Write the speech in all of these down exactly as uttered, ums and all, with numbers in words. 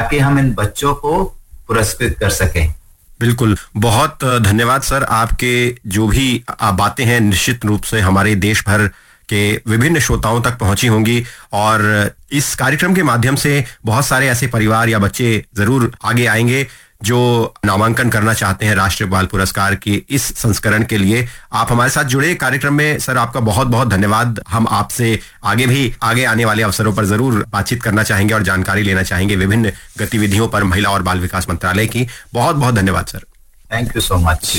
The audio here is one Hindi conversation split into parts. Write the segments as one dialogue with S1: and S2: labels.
S1: ताकि हम इन बच्चों को पुरस्कृत कर सकें।
S2: बिल्कुल, बहुत धन्यवाद सर। आपके जो भी बातें हैं निश्चित रूप से हमारे देश भर के विभिन्न श्रोताओं तक पहुंची होंगी और इस कार्यक्रम के माध्यम से बहुत सारे ऐसे परिवार या बच्चे जरूर आगे आएंगे जो नामांकन करना चाहते हैं राष्ट्रीय बाल पुरस्कार की इस संस्करण के लिए। आप हमारे साथ जुड़े कार्यक्रम में सर, आपका बहुत बहुत धन्यवाद। हम आपसे आगे भी आगे आने वाले अवसरों पर जरूर बातचीत करना चाहेंगे और जानकारी लेना चाहेंगे विभिन्न गतिविधियों पर महिला और बाल विकास मंत्रालय की। बहुत बहुत धन्यवाद sir.
S1: Thank you so much.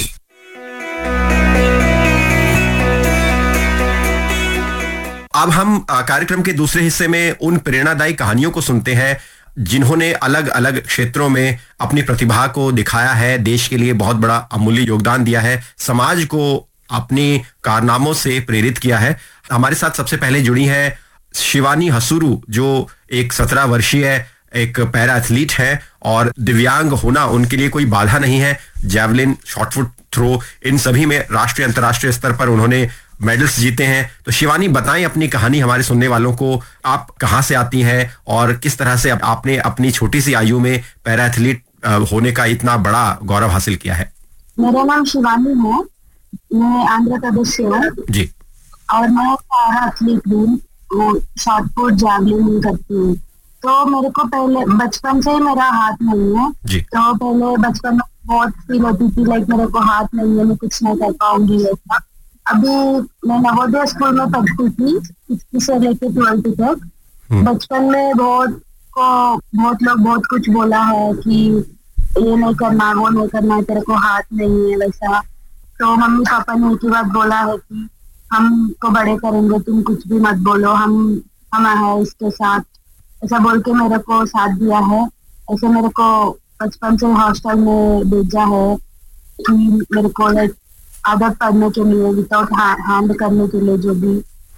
S2: अब हम कार्यक्रम के दूसरे हिस्से में उन प्रेरणादायी कहानियों को सुनते हैं जिन्होंने अलग अलग क्षेत्रों में अपनी प्रतिभा को दिखाया है, देश के लिए बहुत बड़ा अमूल्य योगदान दिया है, समाज को अपनी कारनामों से प्रेरित किया है। हमारे साथ सबसे पहले जुड़ी है शिवानी हसूरू, जो एक सत्रह वर्षीय एक पैरा एथलीट है और दिव्यांग होना उनके लिए कोई बाधा नहीं है। जैवलिन, शॉर्टपुट थ्रो, इन सभी में राष्ट्रीय अंतर्राष्ट्रीय स्तर पर उन्होंने मेडल्स जीते हैं। तो शिवानी, बताएं अपनी कहानी हमारे सुनने वालों को। आप कहां से आती हैं और किस तरह से आपने अपनी छोटी सी आयु में पैरा एथलीट होने का इतना बड़ा गौरव हासिल किया है?
S3: मेरा नाम शिवानी है, मैं आंध्र प्रदेश से हूँ
S2: जी,
S3: और मैं पैरा एथलीट हूँ, शॉर्टपुट जैवलिन करती हूँ। तो मेरे को पहले बचपन से ही मेरा हाथ नहीं है
S2: जी।
S3: तो पहले बचपन में बहुत फील होती थी लाइक मेरे को हाथ नहीं है, मैं कुछ नहीं कर पाऊंगी ऐसा। अभी मैं नवोदय स्कूल में पढ़ती थी सिक्स से लेकर ट्वेल्थ तक। बचपन में बहुत को बहुत लोग बहुत कुछ बोला है कि ये नहीं करना, वो नहीं करना, तेरे को हाथ नहीं है वैसा। तो मम्मी पापा ने एक ही बात बोला है कि हमको बड़े करेंगे, तुम कुछ भी मत बोलो, हम हम है इसके साथ, ऐसा बोल के मेरे को साथ दिया है। ऐसे मेरे को बचपन से हॉस्टल में भेजा है कि मेरे को लाइक आदत पढ़ने के लिए, विदाउट हैंड करने के लिए जो भी।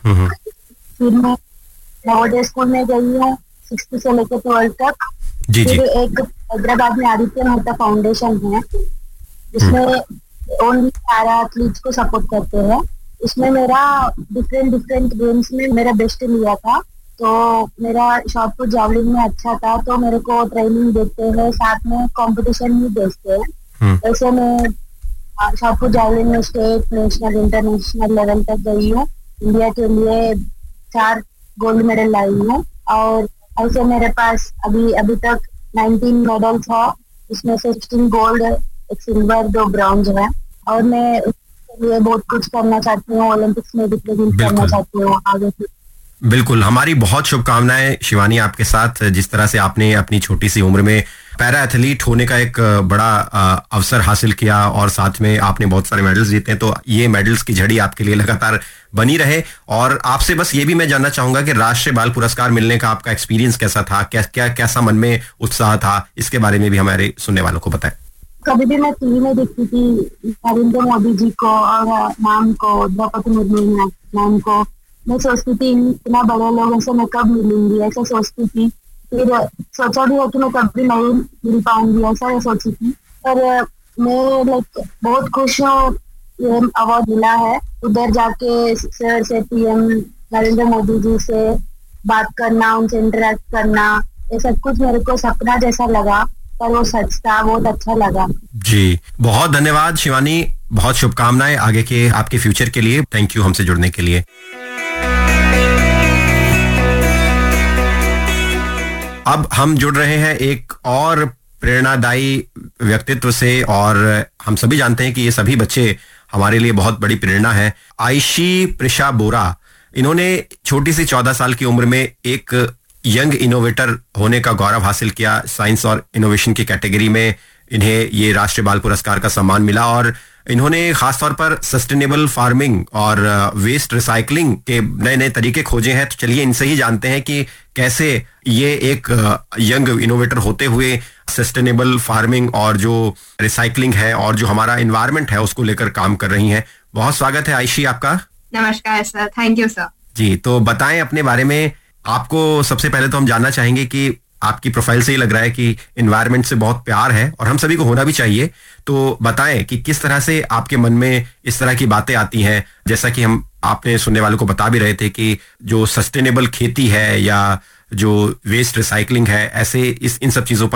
S3: फिर मैं नवोदय स्कूल में गई हूँ सिक्स से लेकर ट्वेल्थ तक।
S2: जी,
S3: फिर
S2: जी।
S3: एक हैदराबाद में आदित्य मेहता फाउंडेशन है जिसमें ओनली पैरा एथलीट्स को सपोर्ट करते हैं। इसमें मेरा डिफरेंट डिफरेंट गेम्स में मेरा बेस्ट लिया था। तो मेरा शॉर्टपुट जैवलिन में अच्छा था, तो मेरे को ट्रेनिंग देते हैं, साथ में कंपटीशन भी भेजते हैं। वैसे मैं शॉर्टपुट जैवलिन में स्टेट, नेशनल, इंटरनेशनल लेवल तक गई हूँ। इंडिया के लिए चार गोल्ड मेडल लाई हूँ और ऐसे मेरे पास अभी अभी तक नाइनटीन मेडल्स है, इसमें से सिक्सटीन गोल्ड, एक सिल्वर, दो ब्रॉन्ज है। और मैं उसके लिए बहुत कुछ करना चाहती हूँ, ओलंपिक्स में रिप्रेजेंट करना चाहती हूँ आगे से।
S2: बिल्कुल, हमारी बहुत शुभकामनाएं शिवानी आपके साथ। जिस तरह से आपने अपनी छोटी सी उम्र में पैरा एथलीट होने का एक बड़ा अवसर हासिल किया और साथ में आपने बहुत सारे मेडल्स जीते हैं, तो ये मेडल्स की झड़ी आपके लिए लगातार बनी रहे। और आपसे बस ये भी मैं जानना चाहूंगा कि राष्ट्रीय बाल पुरस्कार मिलने का आपका एक्सपीरियंस कैसा था, क्या क्या कैसा मन में उत्साह था, इसके बारे में भी हमारे सुनने वालों को बताएं।
S3: कभी भी मैं टीवी में देखती थी नरेंद्र मोदी जी को और मैम को, द्रौपदी मुर्मू मैम को, मैं सोचती थी इतना बड़े लोगों से मैं कब मिलूंगी, ऐसा सोचती थी। फिर सोचा भी है कि मैं कभी नहीं मिल पाऊंगी, ऐसा सोची थी। पर मैं लाइक बहुत खुश हूँ ये अवार्ड मिला है। उधर जाके सर से, पीएम नरेंद्र मोदी जी से बात करना, उनसे इंटरेक्ट करना, ये सब कुछ मेरे को सपना जैसा लगा, पर वो सच था, बहुत अच्छा लगा।
S2: जी, बहुत धन्यवाद शिवानी, बहुत शुभकामनाएं आगे के आपके फ्यूचर के लिए। थैंक यू हमसे जुड़ने के लिए। अब हम जुड़ रहे हैं एक और प्रेरणादायी व्यक्तित्व से और हम सभी जानते हैं कि ये सभी बच्चे हमारे लिए बहुत बड़ी प्रेरणा है। आयशी प्रिशा बोरा, इन्होंने छोटी सी चौदह साल की उम्र में एक यंग इनोवेटर होने का गौरव हासिल किया। साइंस और इनोवेशन की कैटेगरी में इन्हें ये राष्ट्रीय बाल पुरस्कार का सम्मान मिला और इन्होंने खासतौर पर सस्टेनेबल फार्मिंग और वेस्ट रिसाइकलिंग के नए नए तरीके खोजे हैं। तो चलिए इनसे ही जानते हैं कि कैसे ये एक यंग इनोवेटर होते हुए सस्टेनेबल फार्मिंग और जो रिसाइकलिंग है और जो हमारा एनवायरनमेंट है उसको लेकर काम कर रही हैं। बहुत स्वागत है आयशी आपका।
S4: नमस्कार सर, थैंक यू सर।
S2: जी, तो बताएं अपने बारे में। आपको सबसे पहले तो हम जानना चाहेंगे कि आपकी प्रोफाइल से ही लग रहा है कि एनवायरनमेंट से बहुत प्यार है और हम सभी को होना भी चाहिए। तो बताएं कि किस तरह से आपके मन में इस तरह की बातें आती हैं, जैसा कि हम आपने सुनने वालों को बता भी रहे थे कि जो सस्टेनेबल खेती है या जो वेस्ट रिसाइकलिंग है, ऐसे इस इन सब चीजों पर